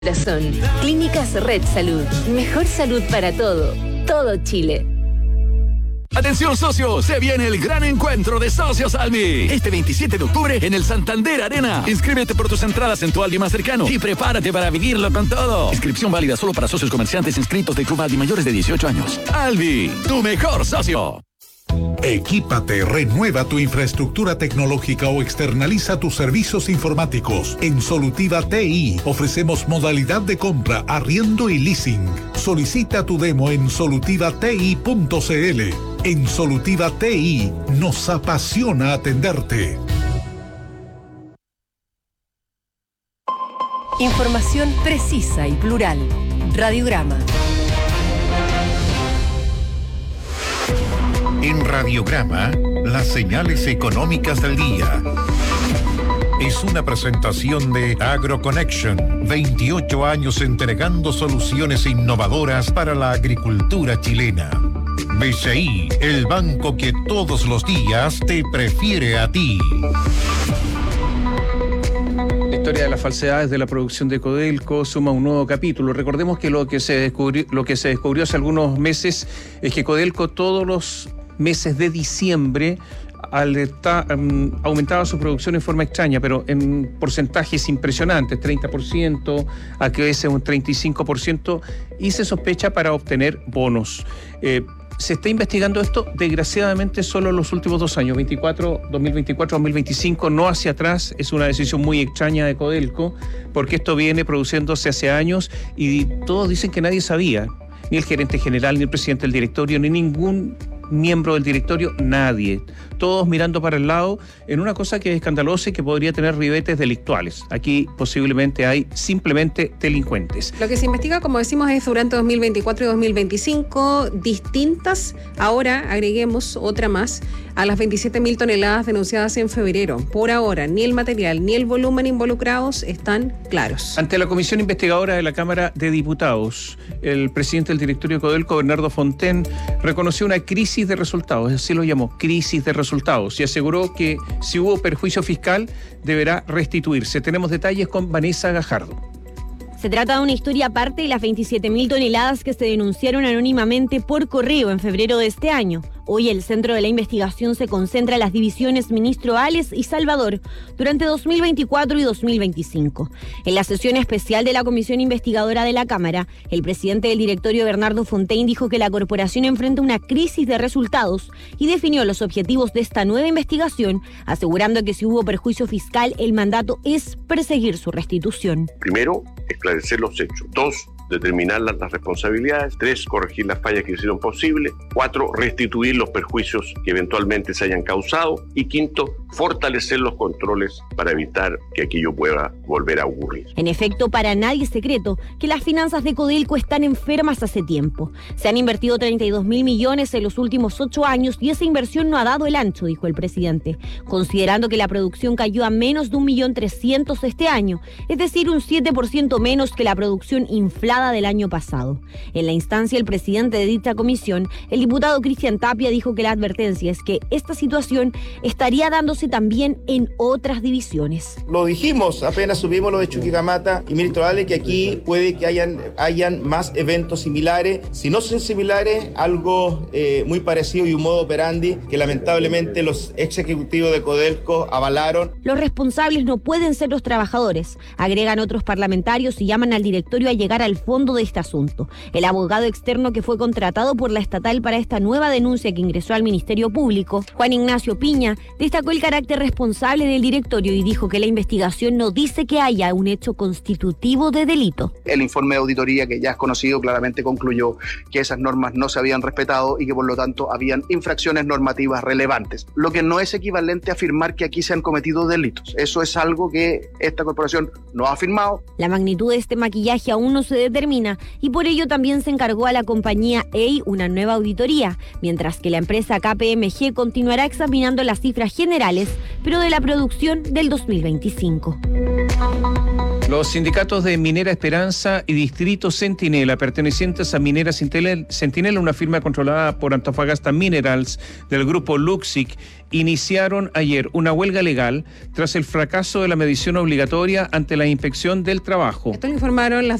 Corazón. Clínicas Red Salud. Mejor salud para todo. Todo Chile. Atención socios, se viene el gran encuentro de Socios Alvi. Este 27 de octubre en el Santander Arena. Inscríbete por tus entradas en tu Alvi más cercano y prepárate para vivirlo con todo. Inscripción válida solo para socios comerciantes inscritos de Club Alvi mayores de 18 años. Alvi, tu mejor socio. Equípate, renueva tu infraestructura tecnológica o externaliza tus servicios informáticos. En Solutiva TI ofrecemos modalidad de compra, arriendo y leasing. Solicita tu demo en solutivati.cl. En Solutiva TI nos apasiona atenderte. Información precisa y plural. Radiograma. En Radiograma, las señales económicas del día. Es una presentación de AgroConnection, 28 años entregando soluciones innovadoras para la agricultura chilena. BCI, el banco que todos los días te prefiere a ti. La historia de las falsedades de la producción de Codelco suma un nuevo capítulo. Recordemos que lo que se descubrió hace algunos meses es que Codelco todos los meses de diciembre aumentaba su producción en forma extraña, pero en porcentajes impresionantes, 30%, a veces un 35%, y se sospecha para obtener bonos. Se está investigando esto, desgraciadamente, solo en los últimos 2 años, 2024-2025, no hacia atrás. Es una decisión muy extraña de Codelco, porque esto viene produciéndose hace años y todos dicen que nadie sabía, ni el gerente general, ni el presidente del directorio, ni ningún miembro del directorio, nadie. Todos mirando para el lado en una cosa que es escandalosa y que podría tener ribetes delictuales. Aquí posiblemente hay simplemente delincuentes. Lo que se investiga, como decimos, es durante 2024 y 2025, distintas. Ahora agreguemos otra más a las 27.000 toneladas denunciadas en febrero. Por ahora, ni el material ni el volumen involucrados están claros. Ante la comisión investigadora de la Cámara de Diputados, el presidente del directorio de Codelco, Bernardo Fontaine, reconoció una crisis de resultados, así lo llamó, crisis de resultados, y aseguró que si hubo perjuicio fiscal deberá restituirse. Tenemos detalles con Vanessa Gajardo. Se trata de una historia aparte de las 27.000 toneladas que se denunciaron anónimamente por correo en febrero de este año. Hoy el centro de la investigación se concentra en las divisiones Ministro Ales y Salvador durante 2024 y 2025. En la sesión especial de la Comisión Investigadora de la Cámara, el presidente del directorio, Bernardo Fontaine, dijo que la corporación enfrenta una crisis de resultados y definió los objetivos de esta nueva investigación, asegurando que si hubo perjuicio fiscal, el mandato es perseguir su restitución. Primero, esclarecer los hechos. 2, determinar las responsabilidades. 3, corregir las fallas que hicieron posible. 4, restituir los perjuicios que eventualmente se hayan causado. Y 5, fortalecer los controles para evitar que aquello pueda volver a ocurrir. En efecto, para nadie es secreto que las finanzas de Codelco están enfermas hace tiempo. Se han invertido 32.000 millones en los últimos 8 años y esa inversión no ha dado el ancho, dijo el presidente, considerando que la producción cayó a menos de 1.300.000 este año, es decir, un 7% menos que la producción inflada del año pasado. En la instancia, el presidente de dicha comisión, el diputado Cristian Tapia, dijo que la advertencia es que esta situación estaría dándose también en otras divisiones. Lo dijimos apenas subimos lo de Chuquicamata y Ministro Ale, que aquí puede que hayan más eventos similares, si no son similares, algo muy parecido y un modo operandi que lamentablemente los ex ejecutivos de Codelco avalaron. Los responsables no pueden ser los trabajadores, agregan otros parlamentarios y llaman al directorio a llegar al fondo de este asunto. El abogado externo que fue contratado por la estatal para esta nueva denuncia que ingresó al Ministerio Público, Juan Ignacio Piña, destacó el carácter responsable del directorio y dijo que la investigación no dice que haya un hecho constitutivo de delito. El informe de auditoría, que ya es conocido, claramente concluyó que esas normas no se habían respetado y que por lo tanto habían infracciones normativas relevantes, lo que no es equivalente a afirmar que aquí se han cometido delitos. Eso es algo que esta corporación no ha afirmado. La magnitud de este maquillaje aún no se determina y por ello también se encargó a la compañía EY una nueva auditoría, mientras que la empresa KPMG continuará examinando las cifras generales, pero de la producción del 2025. Los sindicatos de Minera Esperanza y Distrito Centinela, pertenecientes a Minera Centinela, una firma controlada por Antofagasta Minerals del grupo Luxic, iniciaron ayer una huelga legal tras el fracaso de la medición obligatoria ante la Inspección del Trabajo. Esto lo informaron las